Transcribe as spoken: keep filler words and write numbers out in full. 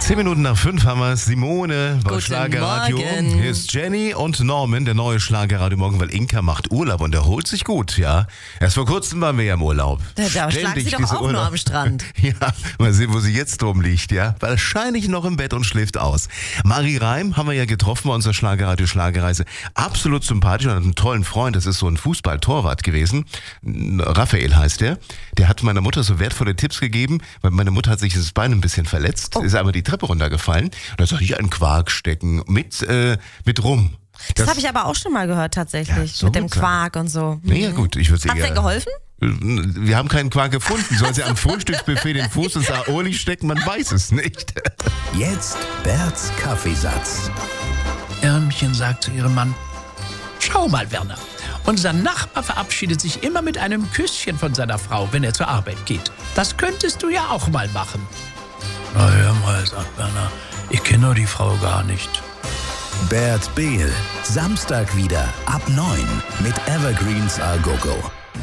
Zehn Minuten nach fünf haben wir Simone bei Guten Schlagerradio. Morgen. Hier ist Jenny und Norman, der neue Schlagerradio Morgen, weil Inka macht Urlaub und erholt sich gut, ja. Erst vor kurzem waren wir ja im Urlaub. Da, da schlagen sie doch diese auch nur am Strand. Ja, mal sehen, wo sie jetzt drum liegt, ja. Wahrscheinlich noch im Bett und schläft aus. Marie Reim haben wir ja getroffen bei unserer Schlagerradio Schlagerreise. Absolut sympathisch und hat einen tollen Freund. Das ist so ein Fußballtorwart gewesen. Raphael heißt der. Der hat meiner Mutter so wertvolle Tipps gegeben, weil meine Mutter hat sich das Bein ein bisschen verletzt, Oh. ist aber die Treppe runtergefallen. Und da soll ich einen Quark stecken mit, äh, mit Rum. Das, das habe ich aber auch schon mal gehört tatsächlich, Ja, so mit dem gut sein. Quark und so. Nee, ja gut, ich würde Hat's dir geholfen? Wir haben keinen Quark gefunden. Soll sie am Frühstücksbuffet den Fuß ins Aoli stecken? Man weiß es nicht. Jetzt Berts Kaffeesatz. Ärmchen sagt zu ihrem Mann: Schau mal, Werner, unser Nachbar verabschiedet sich immer mit einem Küsschen von seiner Frau, wenn er zur Arbeit geht. Das könntest du ja auch mal machen. Na hör mal, sagt Werner, ich kenne doch die Frau gar nicht. Bert Behl. Samstag wieder ab neun mit Evergreens A Go Go.